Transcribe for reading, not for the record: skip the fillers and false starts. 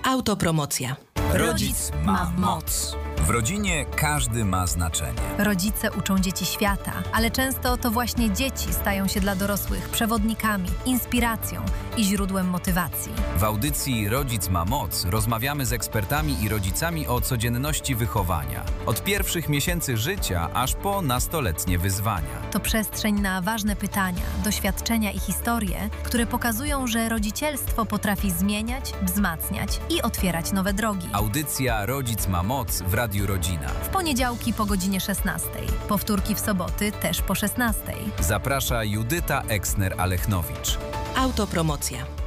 Autopromocja. Rodzic ma moc. W rodzinie każdy ma znaczenie. Rodzice uczą dzieci świata, ale często to właśnie dzieci stają się dla dorosłych przewodnikami, inspiracją i źródłem motywacji. W audycji Rodzic ma moc rozmawiamy z ekspertami i rodzicami o codzienności wychowania. Od pierwszych miesięcy życia aż po nastoletnie wyzwania. To przestrzeń na ważne pytania, doświadczenia i historie, które pokazują, że rodzicielstwo potrafi zmieniać, wzmacniać i otwierać nowe drogi. Audycja Rodzic ma moc w Radiu Rodzina. W poniedziałki po godzinie 16. Powtórki w soboty też po 16. Zaprasza Judyta Eksner-Alechnowicz. Autopromocja.